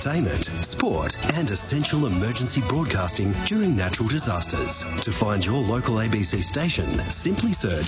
entertainment, sport and essential emergency broadcasting during natural disasters. To find your local ABC station, simply search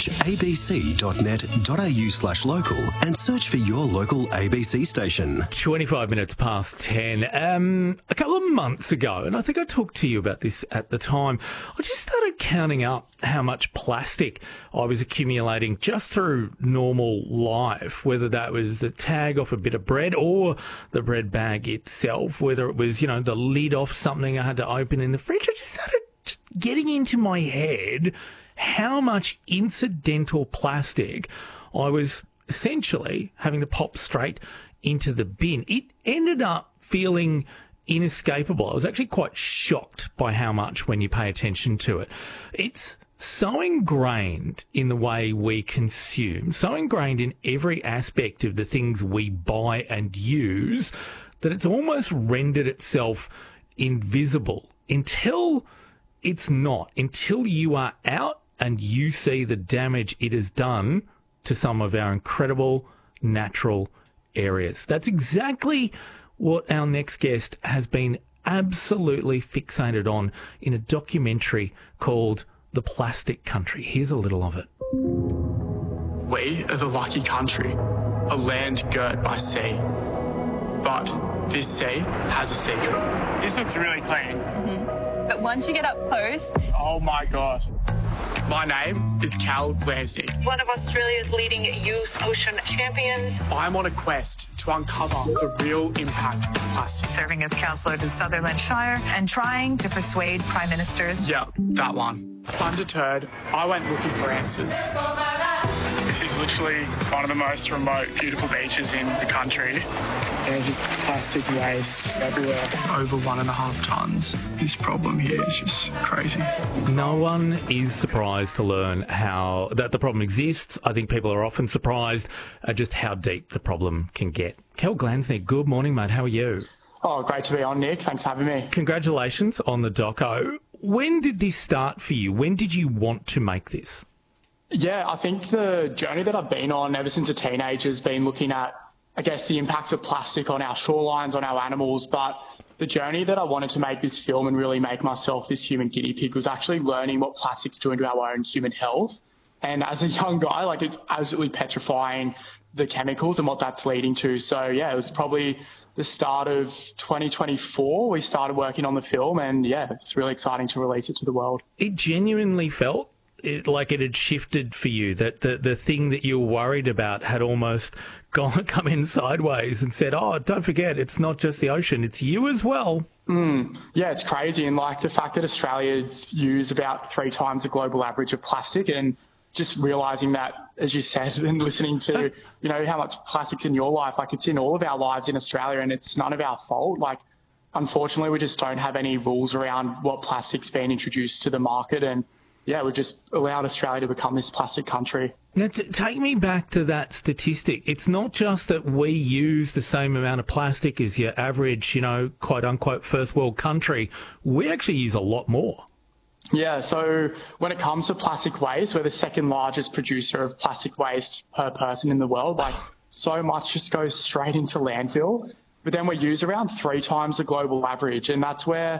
abc.net.au/local and search for your local ABC station. 25 minutes past 10. A couple of months ago, and I think I talked to you about this at the time, I just started counting up how much plastic I was accumulating just through normal life, whether that was the tag off a bit of bread or the bread bag itself, whether it was, you know, the lid off something I had to open in the fridge. I just started getting into my head how much incidental plastic I was essentially having to pop straight into the bin. It ended up feeling inescapable. I was actually quite shocked by how much when you pay attention to it. It's so ingrained in the way we consume, so ingrained in every aspect of the things we buy and use, that it's almost rendered itself invisible until it's not, until you are out and you see the damage it has done to some of our incredible natural areas. That's exactly what our next guest has been absolutely fixated on in a documentary called The Plastic Country. Here's a little of it. We are the lucky country, a land girt by sea. But this sea has a secret. This looks really clean. Mm-hmm. But once you get up close... Oh my gosh. My name is Cal Glansnick. One of Australia's leading youth ocean champions. I'm on a quest to uncover the real impact of plastic. Serving as councillor to Sutherland Shire and trying to persuade prime ministers. Yeah, that one. Undeterred, I went looking for answers. This is literally one of the most remote, beautiful beaches in the country. There's just plastic waste everywhere. Over 1.5 tons. This problem here is just crazy. No one is surprised to learn that the problem exists. I think people are often surprised at just how deep the problem can get. Cal Glansnick, good morning, mate. How are you? Oh, great to be on, Nick. Thanks for having me. Congratulations on the doco. When did this start for you? When did you want to make this? Yeah, I think the journey that I've been on ever since a teenager has been looking at, I guess, the impacts of plastic on our shorelines, on our animals. But the journey that I wanted to make this film and really make myself this human guinea pig was actually learning what plastic's doing to our own human health. And as a young guy, like, it's absolutely petrifying, the chemicals and what that's leading to. So, yeah, it was probably the start of 2024 we started working on the film, and yeah, it's really exciting to release it to the world. It genuinely felt like it had shifted for you, that the thing that you were worried about had almost come in sideways and said, oh, don't forget, it's not just the ocean, it's you as well. Yeah, it's crazy. And like the fact that Australians use about 3 times the global average of plastic, and just realising that, as you said, and listening to, you know, how much plastic's in your life, like it's in all of our lives in Australia, and it's none of our fault. Like, unfortunately, we just don't have any rules around what plastic's been introduced to the market, and yeah, we just allowed Australia to become this plastic country. Now, take me back to that statistic. It's not just that we use the same amount of plastic as your average, you know, quote unquote first world country. We actually use a lot more. Yeah, so when it comes to plastic waste, we're the second largest producer of plastic waste per person in the world. Like, so much just goes straight into landfill. But then we use around 3 times the global average. And that's where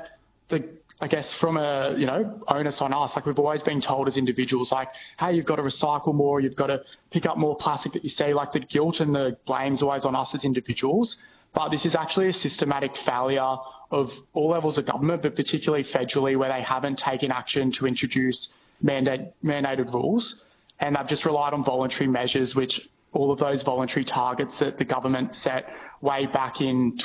I guess from a, you know, onus on us, like we've always been told as individuals, like, hey, you've got to recycle more, you've got to pick up more plastic that you see, like the guilt and the blame's always on us as individuals. But this is actually a systematic failure of all levels of government, but particularly federally, where they haven't taken action to introduce mandated rules. And they've just relied on voluntary measures, which all of those voluntary targets that the government set way back in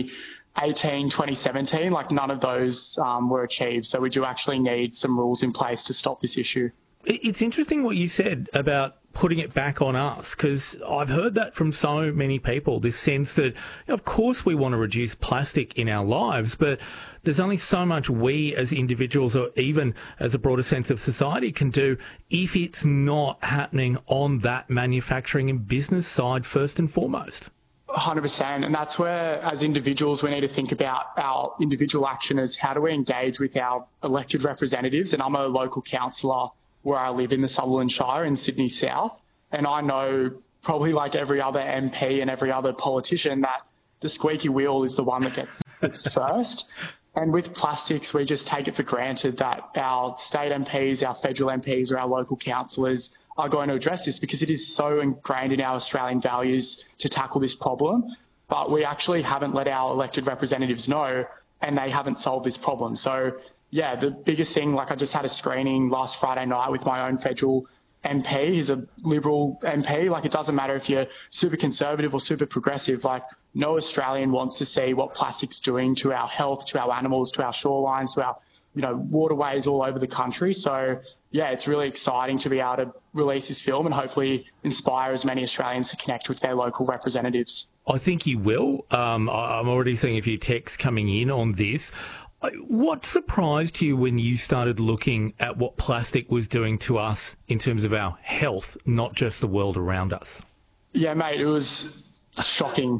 2018, 2017, like none of those were achieved. So we do actually need some rules in place to stop this issue. It's interesting what you said about putting it back on us, because I've heard that from so many people, this sense that, of course, we want to reduce plastic in our lives, but there's only so much we as individuals, or even as a broader sense of society, can do if it's not happening on that manufacturing and business side first and foremost. 100%. And that's where, as individuals, we need to think about our individual action as how do we engage with our elected representatives. And I'm a local councillor where I live in the Sutherland Shire in Sydney South. And I know, probably like every other MP and every other politician, that the squeaky wheel is the one that gets fixed first. And with plastics, we just take it for granted that our state MPs, our federal MPs or our local councillors are going to address this because it is so ingrained in our Australian values to tackle this problem. But we actually haven't let our elected representatives know, and they haven't solved this problem. So, yeah, the biggest thing, like I just had a screening last Friday night with my own federal MP. He's a Liberal MP. Like, it doesn't matter if you're super conservative or super progressive. Like, no Australian wants to see what plastic's doing to our health, to our animals, to our shorelines, to our, waterways all over the country. So, yeah, it's really exciting to be able to release this film and hopefully inspire as many Australians to connect with their local representatives. I think you will. I'm already seeing a few texts coming in on this. What surprised you when you started looking at what plastic was doing to us in terms of our health, not just the world around us? Yeah, mate, it was shocking.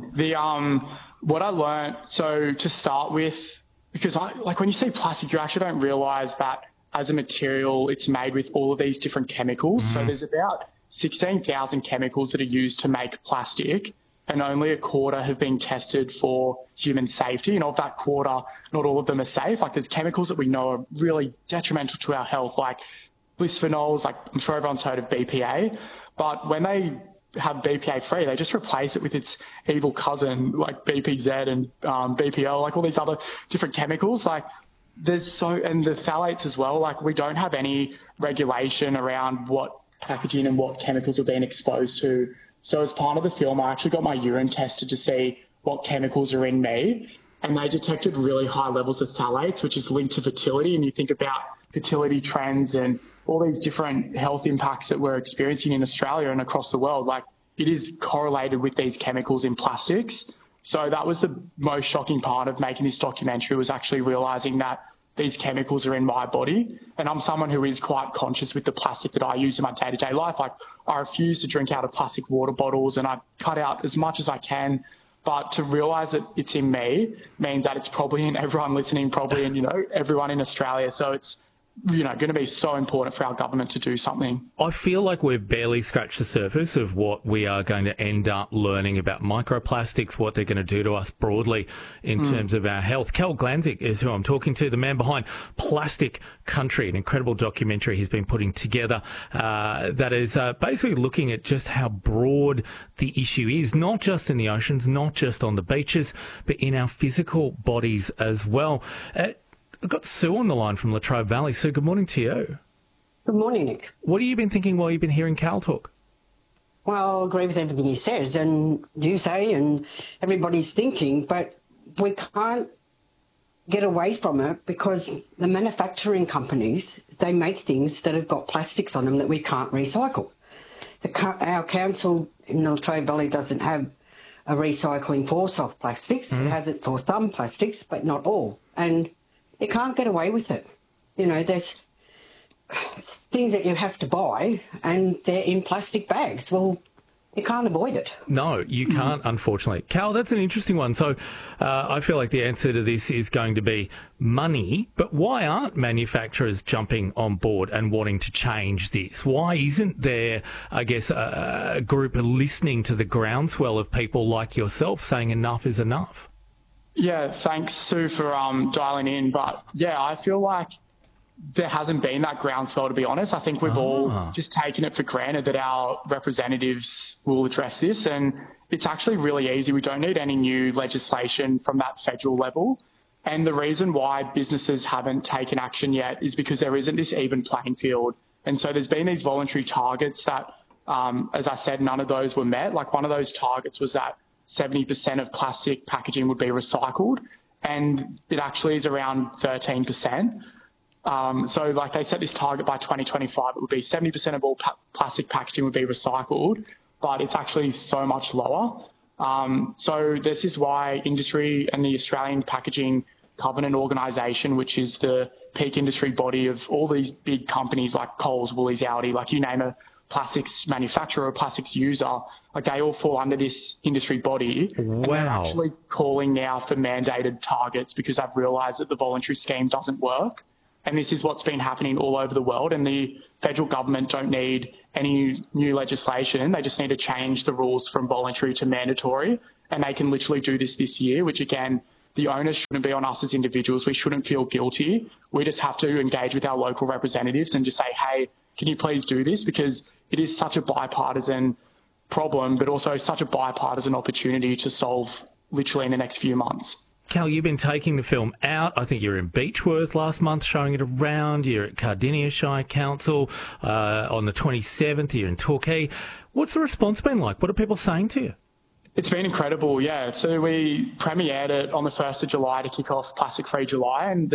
What I learned, so to start with, because when you say plastic, you actually don't realise that as a material, it's made with all of these different chemicals. Mm-hmm. So there's about 16,000 chemicals that are used to make plastic, and only a quarter have been tested for human safety. And of that quarter, not all of them are safe. Like, there's chemicals that we know are really detrimental to our health, like bisphenols, like I'm sure everyone's heard of BPA. But when they have BPA free, they just replace it with its evil cousin, like BPZ and BPL, like all these other different chemicals. Like, and the phthalates as well. Like, we don't have any regulation around what packaging and what chemicals we're being exposed to. So as part of the film, I actually got my urine tested to see what chemicals are in me, and they detected really high levels of phthalates, which is linked to fertility. And you think about fertility trends and all these different health impacts that we're experiencing in Australia and across the world, like, it is correlated with these chemicals in plastics. So that was the most shocking part of making this documentary, was actually realising that these chemicals are in my body. And I'm someone who is quite conscious with the plastic that I use in my day-to-day life. Like, I refuse to drink out of plastic water bottles and I cut out as much as I can. But to realise that it's in me means that it's probably in everyone listening, probably in, everyone in Australia. So it's, going to be so important for our government to do something. I feel like we've barely scratched the surface of what we are going to end up learning about microplastics, what they're going to do to us broadly in terms of our health. Cal Glanzik is who I'm talking to, the man behind Plastic Country, an incredible documentary he's been putting together that is basically looking at just how broad the issue is, not just in the oceans, not just on the beaches, but in our physical bodies as well. I've got Sue on the line from Latrobe Valley. Sue, good morning to you. Good morning, Nick. What have you been thinking while you've been hearing Cal talk? Well, I agree with everything he says and you say and everybody's thinking, but we can't get away from it because the manufacturing companies, they make things that have got plastics on them that we can't recycle. Our council in the Latrobe Valley doesn't have a recycling for soft plastics. It has it for some plastics, but not all. And you can't get away with it. There's things that you have to buy and they're in plastic bags. Well, you can't avoid it. No, you can't, unfortunately. Cal, that's an interesting one. So I feel like the answer to this is going to be money. But why aren't manufacturers jumping on board and wanting to change this? Why isn't there, I guess, a group listening to the groundswell of people like yourself saying enough is enough? Yeah, thanks, Sue, for dialing in. But, yeah, I feel like there hasn't been that groundswell, to be honest. I think we've all just taken it for granted that our representatives will address this. And it's actually really easy. We don't need any new legislation from that federal level. And the reason why businesses haven't taken action yet is because there isn't this even playing field. And so there's been these voluntary targets that, as I said, none of those were met. Like, one of those targets was that 70% of plastic packaging would be recycled, and it actually is around 13%. So like, they set this target by 2025, it would be 70% of all plastic packaging would be recycled, but it's actually so much lower. So this is why industry and the Australian Packaging Covenant Organisation, which is the peak industry body of all these big companies like Coles, Woolies, Aldi, like you name a plastics manufacturer or plastics user, like, they all fall under this industry body. Wow. And they're actually calling now for mandated targets because they've realised that the voluntary scheme doesn't work. And this is what's been happening all over the world. And the federal government don't need any new legislation. They just need to change the rules from voluntary to mandatory. And they can literally do this year, which again the onus shouldn't be on us as individuals. We shouldn't feel guilty. We just have to engage with our local representatives and just say, hey, can you please do this? Because it is such a bipartisan problem, but also such a bipartisan opportunity to solve literally in the next few months. Cal, you've been taking the film out. I think you're in Beechworth last month showing it around. You're at Cardinia Shire Council on the 27th. You're in Torquay. What's the response been like? What are people saying to you? It's been incredible, yeah. So we premiered it on the 1st of July to kick off Plastic Free July, and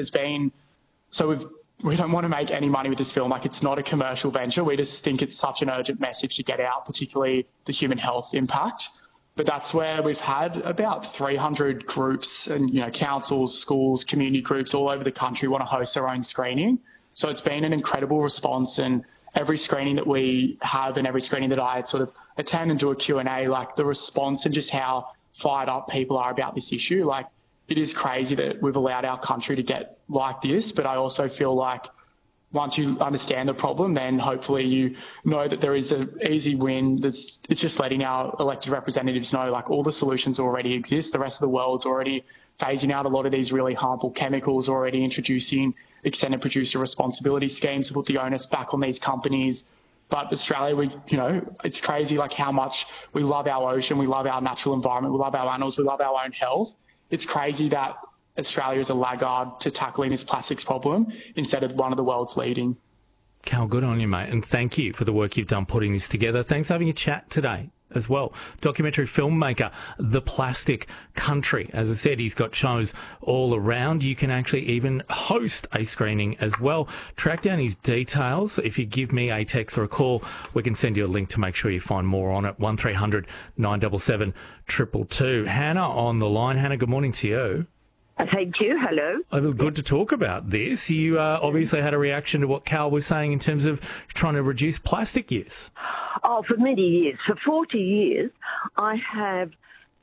we don't want to make any money with this film. Like, it's not a commercial venture. We just think it's such an urgent message to get out, particularly the human health impact. But that's where we've had about 300 groups and, councils, schools, community groups all over the country want to host their own screening. So it's been an incredible response, and every screening that we have and every screening that I sort of attend and do a Q&A, like the response and just how fired up people are about this issue. Like, it is crazy that we've allowed our country to get like this, but I also feel like once you understand the problem, then hopefully you know that there is an easy win. It's just letting our elected representatives know, like, all the solutions already exist. The rest of the world's already phasing out a lot of these really harmful chemicals, already introducing extended producer responsibility schemes to put the onus back on these companies. But Australia, it's crazy like how much we love our ocean, we love our natural environment, we love our animals, we love our own health. It's crazy that Australia is a laggard to tackling this plastics problem instead of one of the world's leading. Cal, good on you, mate, and thank you for the work you've done putting this together. Thanks for having a chat today as well. Documentary filmmaker, The Plastic Country. As I said, he's got shows all around. You can actually even host a screening as well. Track down his details. If you give me a text or a call, we can send you a link to make sure you find more on it. 1300 977 222. Hannah on the line. Hannah, good morning to you. Thank you. Hello. It was good to talk about this. You obviously had a reaction to what Cal was saying in terms of trying to reduce plastic use. Oh, for many years. For 40 years, I have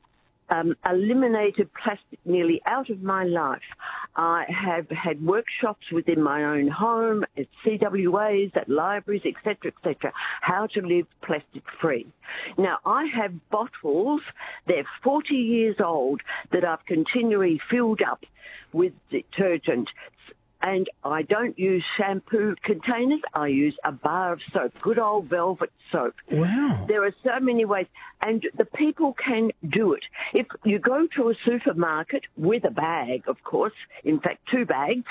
eliminated plastic nearly out of my life. I have had workshops within my own home, at CWAs, at libraries, etc., how to live plastic-free. Now, I have bottles, they're 40 years old, that I've continually filled up with detergent. And I don't use shampoo containers. I use a bar of soap, good old velvet soap. Wow. There are so many ways. And the people can do it. If you go to a supermarket with a bag, of course, in fact, 2 bags,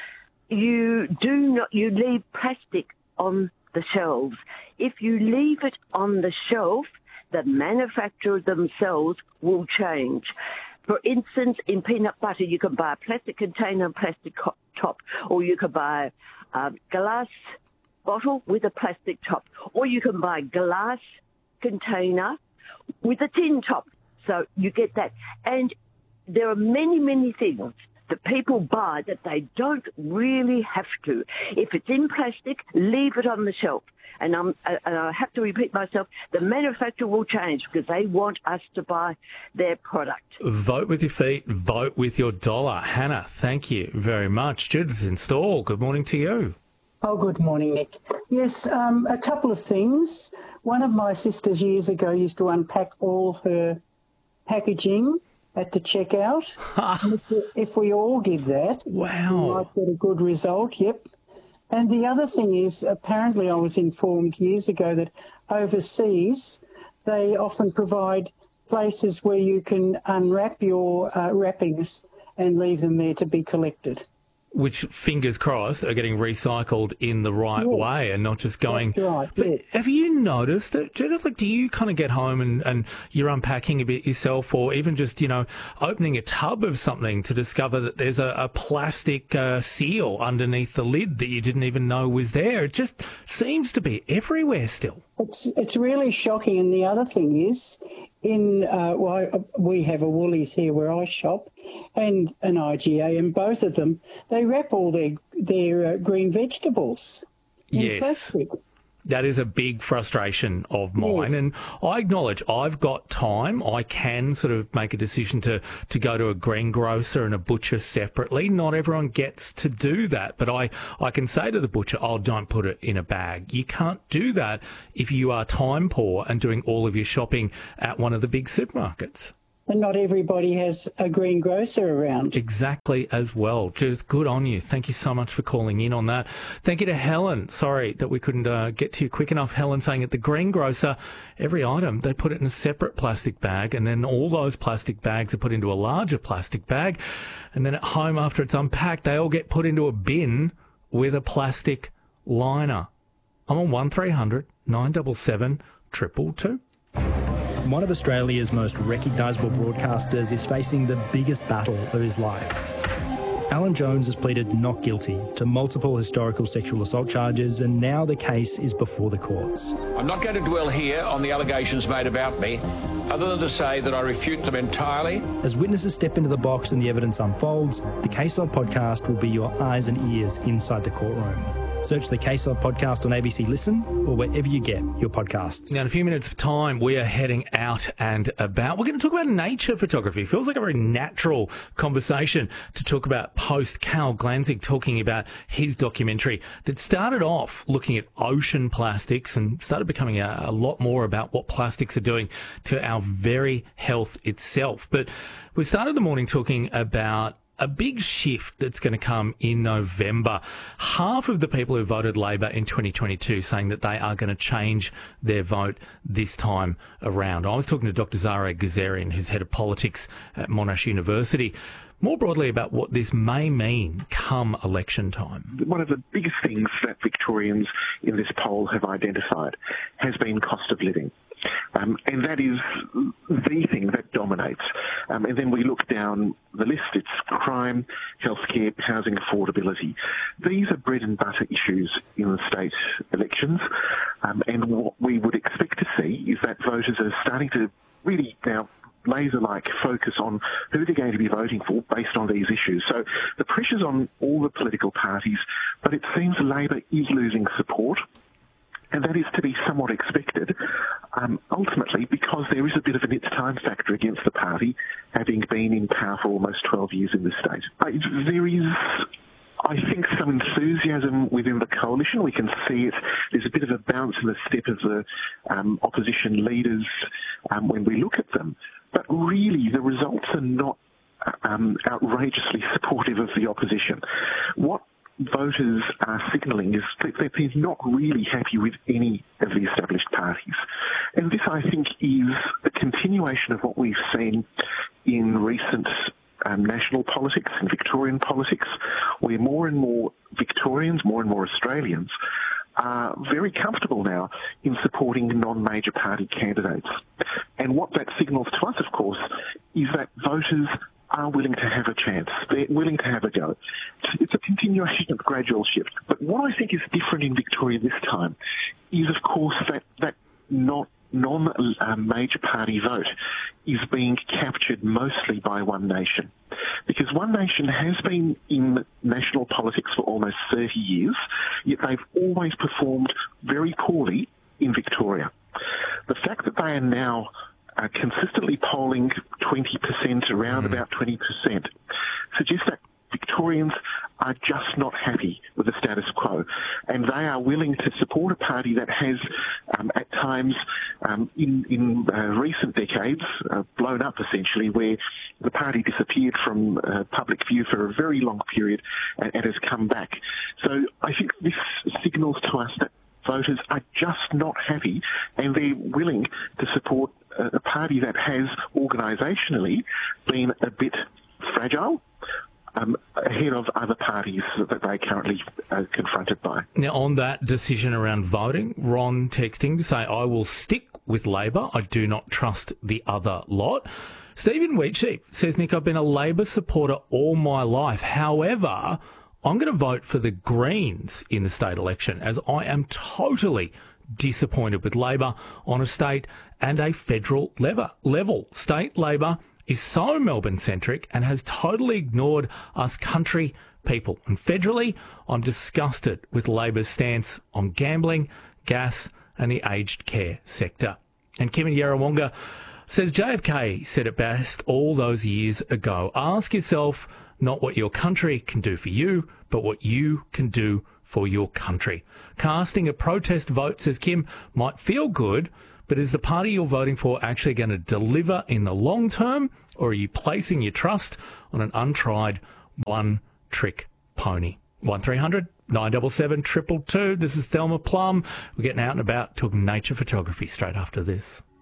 you leave plastic on the shelves. If you leave it on the shelf, the manufacturer themselves will change. For instance, in peanut butter, you can buy a plastic container and plastic top, or you can buy a glass bottle with a plastic top, or you can buy a glass container with a tin top. So you get that. And there are many, many things that people buy that they don't really have to. If it's in plastic, leave it on the shelf. And I have to repeat myself, the manufacturer will change because they want us to buy their product. Vote with your feet, vote with your dollar. Hannah, thank you very much. Judith in Stawell, good morning to you. Oh, good morning, Nick. Yes, a couple of things. One of my sisters years ago used to unpack all her packaging at the checkout. If we all did that, wow, we might get a good result, yep. And the other thing is, apparently I was informed years ago that overseas they often provide places where you can unwrap your wrappings and leave them there to be collected. Which, fingers crossed, are getting recycled in the right way and not just going... That's right, but yes. Have you noticed it, Judith? Like, do you kind of get home and you're unpacking a bit yourself, or even just, opening a tub of something to discover that there's a plastic seal underneath the lid that you didn't even know was there? It just seems to be everywhere still. It's really shocking. And the other thing is, we have a Woolies here where I shop and an IGA, and both of them, they wrap all their green vegetables in plastic. That is a big frustration of mine. Yes. And I acknowledge I've got time. I can sort of make a decision to go to a greengrocer and a butcher separately. Not everyone gets to do that. But I can say to the butcher, oh, don't put it in a bag. You can't do that if you are time poor and doing all of your shopping at one of the big supermarkets. and not everybody has a greengrocer around. Exactly as well. Judith, good on you. Thank you so much for calling in on that. Thank you to Helen. Sorry that we couldn't get to you quick enough. Helen saying at the greengrocer, every item, they put it in a separate plastic bag, and then all those plastic bags are put into a larger plastic bag. And then at home, after it's unpacked, they all get put into a bin with a plastic liner. I'm on 1300 977 222. One of Australia's most recognisable broadcasters is facing the biggest battle of his life. Alan Jones has pleaded not guilty to multiple historical sexual assault charges, and now the case is before the courts. I'm not going to dwell here on the allegations made about me, other than to say that I refute them entirely. As witnesses step into the box and the evidence unfolds, the Case Log podcast will be your eyes and ears inside the courtroom. Search the Case Log podcast on ABC Listen or wherever you get your podcasts. Now, in a few minutes of time, we are heading out and about. We're going to talk about nature photography. It feels like a very natural conversation to talk about post Cal Glanzig talking about his documentary that started off looking at ocean plastics and started becoming a lot more about what plastics are doing to our very health itself. But we started the morning talking about a big shift that's going to come in November. Half of the people who voted Labor in 2022 saying that they are going to change their vote this time around. I was talking to Dr. Zahra Gazarian, who's head of politics at Monash University, more broadly about what this may mean come election time. One of the biggest things that Victorians in this poll have identified has been cost of living. And that is the thing that dominates. And then we look down the list, it's crime, healthcare, housing affordability. These are bread and butter issues in the state elections. And what we would expect to see is that voters are starting to really now laser-like focus on who they're going to be voting for based on these issues. So the pressure's on all the political parties, but it seems Labor is losing support. And that is to be somewhat expected, ultimately, because there is a bit of an it's time factor against the party, having been in power for almost 12 years in this state. There is, I think, some enthusiasm within the coalition. We can see it. There's a bit of a bounce in the step of the opposition leaders when we look at them. But really, the results are not outrageously supportive of the opposition. What voters are signalling is that they're not really happy with any of the established parties. And this, I think, is a continuation of what we've seen in recent national politics and Victorian politics, where more and more Victorians, more and more Australians are very comfortable now in supporting non-major party candidates. And what that signals to us, of course, is that voters are willing to have a chance. They're willing to have a go. It's a continuation of gradual shift. But what I think is different in Victoria this time is, of course, that non-major party vote is being captured mostly by One Nation. Because One Nation has been in national politics for almost 30 years, yet they've always performed very poorly in Victoria. The fact that they are now consistently polling 20%, around about 20%, suggests that Victorians are just not happy with the status quo, and they are willing to support a party that has, at times, in recent decades, blown up essentially, where the party disappeared from public view for a very long period and has come back. So I think this signals to us that voters are just not happy, and they're willing to support a party that has organisationally been a bit fragile, ahead of other parties that they currently are confronted by. Now, on that decision around voting, Ron texting to say, I will stick with Labor. I do not trust the other lot. Stephen Wheatsheep says, Nick, I've been a Labor supporter all my life. However, I'm going to vote for the Greens in the state election, as I am totally disappointed with Labor on a state and a federal level. State Labor is so Melbourne-centric and has totally ignored us country people. And federally, I'm disgusted with Labor's stance on gambling, gas and the aged care sector. And Kim in Yarrawonga says JFK said it best all those years ago. Ask yourself not what your country can do for you, but what you can do for your country. Casting a protest vote, says Kim, might feel good, but is the party you're voting for actually going to deliver in the long term, or are you placing your trust on an untried one-trick pony? 1300 977 222. This is Thelma Plum. We're getting out and about talking nature photography straight after this.